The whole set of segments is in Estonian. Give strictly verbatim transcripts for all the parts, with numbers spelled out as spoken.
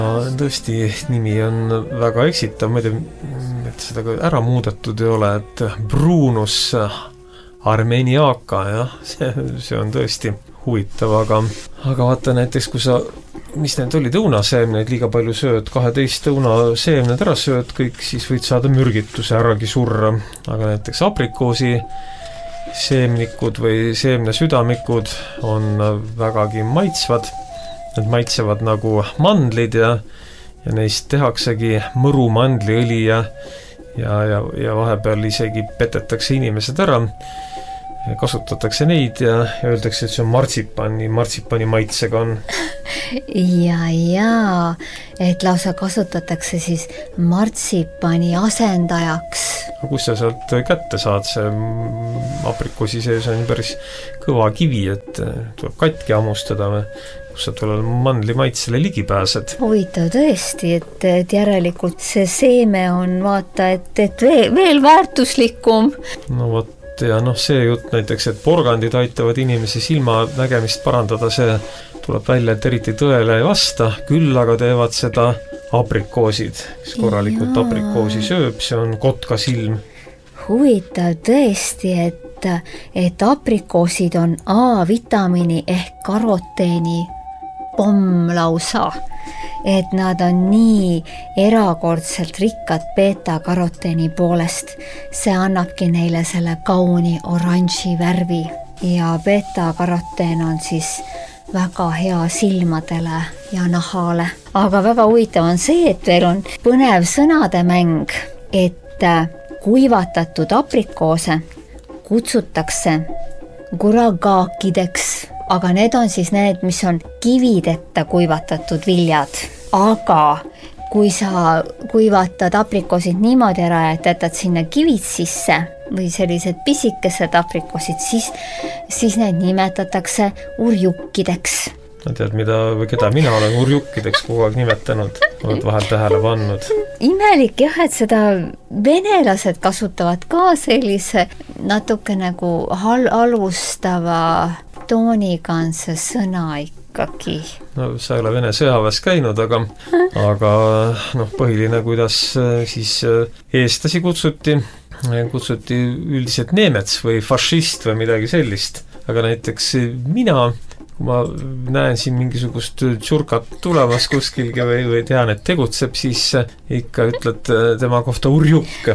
Tõesti, nimi on väga eksitav, ma ei tea, et seda ka ära muudetud ei ole, et Brunus armeniaka, jah, see, see on tõesti huvitav, aga, aga vaata näiteks, kui sa, mis need olid, õunaseemneid liiga palju sööd, kaheteist õunaseemned ära sööd kõik, siis võid saada mürgituse, äragi surra, aga näiteks aprikoosi seemnikud või seemnesüdamikud on vägagi maitsvad. Need maitsevad nagu mandlid ja, ja neist tehaksegi mõru mandliõli ja, ja, ja, ja vahepeal isegi petetakse inimesed ära. Kasutatakse neid ja, ja öeldakse, et see on martsipani, martsipani maitsega on. Ja, ja, et lausa kasutatakse siis martsipani asendajaks. Kus sa sealt kätte saad, see aprikoosi sees on päris kõva kivi, et tuleb katki hammustada või kus sa tullel mandli maitsele ligi pääsed. Huvitav tõesti, et, et järelikult see seeme on vaata, et, et veel, veel väärtuslikum. No vot, ja noh, see jutt näiteks, et porgandid aitavad inimesi silma nägemist parandada, see tuleb välja, et eriti tõele ei vasta, küll aga teevad seda aprikoosid, kes korralikult Jaa. aprikoosi sööb, see on kotka silm. Huvitav tõesti, et, et aprikoosid on A-vitamiini ehk karoteeni pomm lausa, et nad on nii erakordselt rikkad beta-karoteeni poolest. See annabki neile selle kauni oranži värvi ja beta-karoteen on siis väga hea silmadele ja nahale. Aga väga huvitav on see, et veel on põnev sõnade mäng, et kuivatatud aprikoose kutsutakse guragaakideks, aga need on siis need, mis on kividetta kuivatatud viljad. Aga kui sa kuivatad aprikoosid niimoodi ära, et jätad sinna kivid sisse või sellised pisikesed aprikoosid, siis, siis need nimetatakse urjukkideks. No tead, mida, või keda mina olen urjukkideks kogu aeg nimetanud, oled vahel tähele pannud. Imelik jah, et seda venelased kasutavad ka sellise natuke nagu hal- halvustava tooniga on see sõna ikkagi. No sa ei ole Vene sõjaväes käinud, aga, aga noh, põhiline, kuidas siis eestlasi kutsuti, kutsuti üldiselt neemets või fašist või midagi sellist. Aga näiteks mina, kui ma näen siin mingisugust tšurkat tulemas kuskilgi või, või tean, et tegutseb, siis ikka ütled tema kohta urjuk.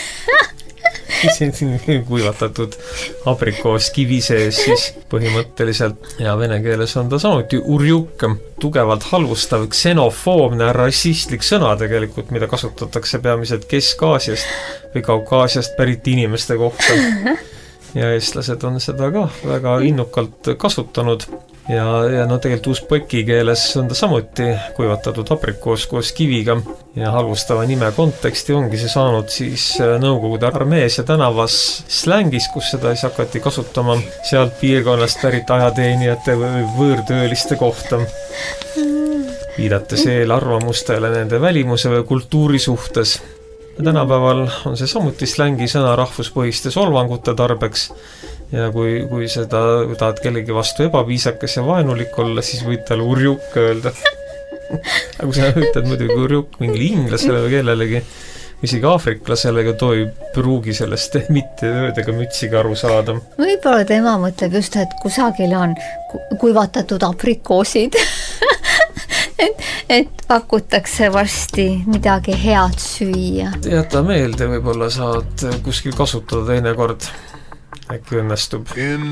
Siin kuivatatud aprikoos kivi sees siis põhimõtteliselt ja vene keeles on ta samuti urjuk, tugevalt halvustav, ksenofoobne, rassistlik sõna tegelikult, mida kasutatakse peamiselt Kesk-Aasiast või Kaukaasiast pärit inimeste kohta. Ja eestlased on seda ka väga innukalt kasutanud ja, ja no tegelikult uusbeki keeles on ta samuti kuivatatud aprikoos koos kiviga ja halvustava nime konteksti ongi see saanud siis Nõukogude armees ja tänavas slängis, kus seda siis hakati kasutama sealt piirkonnast pärit ajateenijate või võõrtööliste kohta, viidates eelarvamustele nende välimuse või kultuuri suhtes. Ja tänapäeval on see samuti slängi sõna rahvuspõhiste solvangute tarbeks ja kui, kui seda tahad kellegi vastu ebaviisakas ja vaenulik olla, siis võid talle urjuk öelda. Aga kui sa ütled muidugi urjuk mingile inglasele või kellelegi, isegi aafriklasele, ega too ei pruugi sellest mitte öödega mütsiga aru saada. Võib-olla tema mõtleb just, et kusagil on kuivatatud aprikoosid. Et, et pakutakse varsti midagi head süüa. Jäta meelde, võib-olla saad kuskil kasutada teinekord. Äkki õnnestub.